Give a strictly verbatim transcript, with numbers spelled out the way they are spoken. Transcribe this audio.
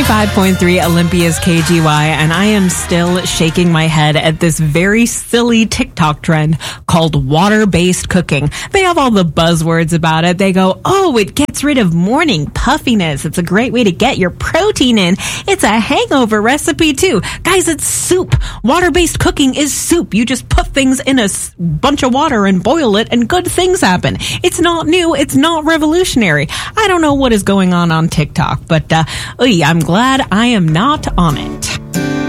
ninety-five point three Olympia's K G Y, and I am still shaking my head at this very silly TikTok trend called water-based cooking. They have all the buzzwords about it. They go, oh, it gets rid of morning puffiness. It's a great way to get your protein in. It's a hangover recipe, too. Guys, it's soup. Water-based cooking is soup. You just put things in a s- bunch of water and boil it, and good things happen. It's not new. It's not revolutionary. I don't know what is going on on TikTok, but uh, oy, I'm glad I am not on it.